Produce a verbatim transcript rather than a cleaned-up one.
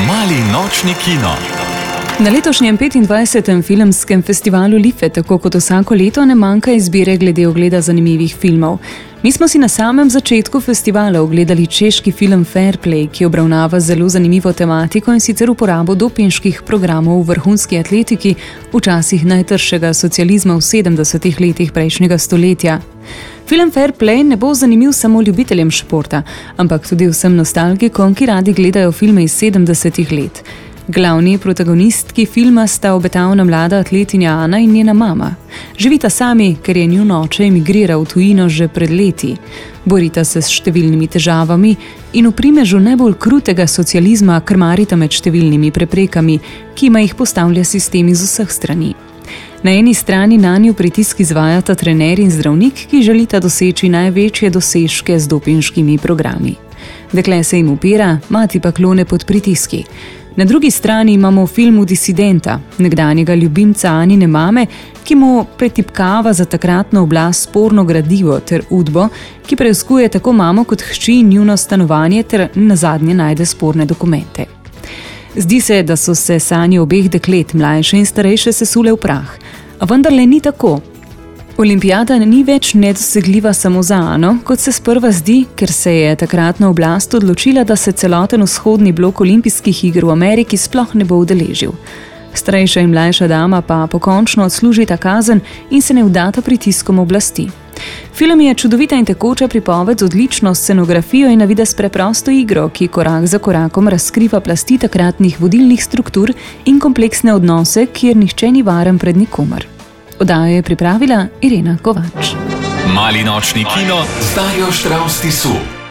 Mali nočni kino. Na letošnjem petindvajsetem filmskem festivalu Life, tako kot vsako leto, ne manjka izbire glede ogleda zanimivih filmov. Mi smo si na samem začetku festivala ogledali češki film Fair Play, ki obravnava zelo zanimivo tematiko, in sicer uporabo dopinških programov v vrhunski atletiki v časih najtršega socializma v sedemdesetih letih prejšnjega stoletja. Film Fair Play ne bo zanimiv samo ljubiteljem športa, ampak tudi vsem nostalgikom, ki radi gledajo filme iz sedemdesetih let. Glavni protagonistki filma sta obetavna mlada atletinja Ana in njena mama. Živita sami, ker je njun oče emigriral v tujino že pred leti. Borita se s številnimi težavami in v primežu najbolj krutega socializma krmarita med številnimi preprekami, ki ima jih postavlja sistem iz vseh strani. Na eni strani nanju pritisk izvajata trener in zdravnik, ki želita doseči največje dosežke z dopinškimi programi. Dekle se jim upira, mati pa klone pod pritiski. Na drugi strani imamo v filmu disidenta, nekdanjega ljubimca Anine mame, ki mu pretipkava za takratno oblast sporno gradivo ter udbo, ki preiskuje tako mamo kot hči in njuno stanovanje ter nazadnje najde sporne dokumente. Zdi se, da so se sanje obeh deklet, mlajše in starejše, sesule v prah. A vendarle ni tako. Olimpijada ni več nedosegljiva samo za Ano, kot se sprva zdi, ker se je takratna oblast odločila, da se celoten vzhodni blok olimpijskih iger v Ameriki sploh ne bo udeležil. Starejša in mlajša dama pa pokončno odslužita kazen in se ne vdata pritiskom oblasti. Film je čudovita in tekoča pripoved z odlično scenografijo in navidez preprosto igro, ki korak za korakom razkriva plasti takratnih vodilnih struktur in kompleksne odnose, kjer nihče ni varen pred nikomer. Oddajo je pripravila Irena Kovač. Mali nočni kino z Darjo Štravs Tisu.